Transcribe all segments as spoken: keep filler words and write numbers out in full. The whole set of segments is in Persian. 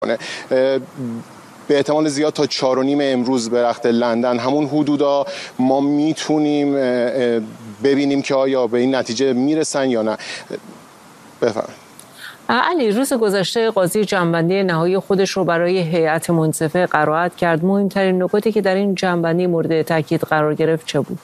به احتمال زیاد تا چهار و نیم امروز به وقت لندن همون حدودا ما میتونیم ببینیم که آیا به این نتیجه میرسن یا نه. بفرمایید. علی، روز گذشته قاضی جمع‌بندی نهایی خودش رو برای هیئت منصفه قرائت کرد. مهمترین نکاتی که در این جمع‌بندی مورد تاکید قرار گرفت چه بود؟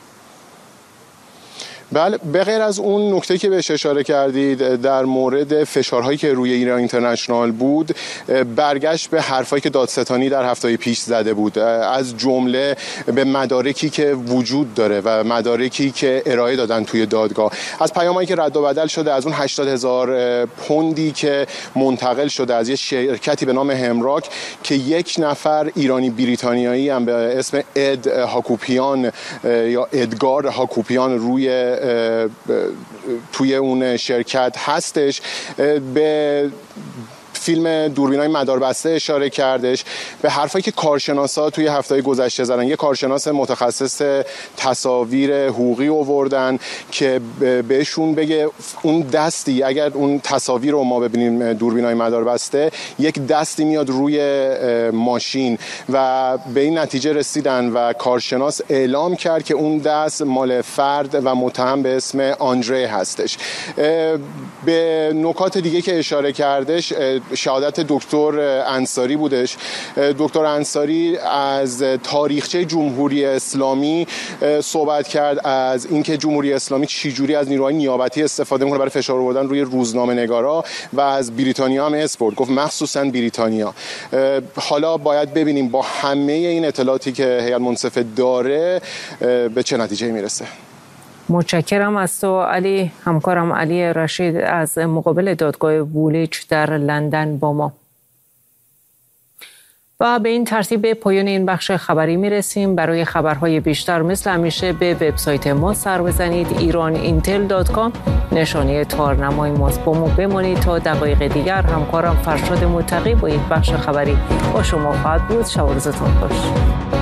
بله، به غیر از اون نکته که بهش اشاره کردید در مورد فشارهایی که روی ایران اینترنشنال بود، برگشت به حرفایی که دادستانی در هفته پیش زده بود، از جمله به مدارکی که وجود داره و مدارکی که ارائه دادن توی دادگاه، از پیامایی که رد و بدل شده، از اون هشتاد هزار پوندی که منتقل شده از یه شرکتی به نام همراک که یک نفر ایرانی بریتانیایی هم به اسم اد هاکوپیان یا ادگار هاکوپیان روی توی اون شرکت هستش. به فیلم دوربینای مداربسته اشاره کردش، به حرفایی که کارشناسا توی هفته‌های گذشته زدن. یه کارشناس متخصص تصاویر حقوقی آوردن که بهشون بگه اون دستی، اگر اون تصاویر رو ما ببینیم دوربینای مداربسته، یک دستی میاد روی ماشین و به این نتیجه رسیدن و کارشناس اعلام کرد که اون دست مال فرد و متهم به اسم آندره هستش. به نکات دیگه که اشاره کردش شهادت دکتر انصاری بودش. دکتر انصاری از تاریخچه جمهوری اسلامی صحبت کرد، از اینکه جمهوری اسلامی چجوری از نیروهای نیابتی استفاده میکنه برای فشار آوردن روی روزنامه‌نگارا و از بریتانیا هم اسپورت گفت، مخصوصا بریتانیا. حالا باید ببینیم با همه این اطلاعاتی که هیئت منصفه داره به چه نتیجه میرسه. متشکرم از تو علی. همکارم علی رشید از مقابل دادگاه وولویچ در لندن با ما. و به این ترتیب به پایان این بخش خبری میرسیم. برای خبرهای بیشتر مثل همیشه به وبسایت ما سر بزنید ایران اینتل دات کام، نشانه تارنمای ماست. با ما بمانید تا دقایق دیگر. همکارم فرشاد متقی با یک بخش خبری با شما خواهد بود. شب و روزتون خوش.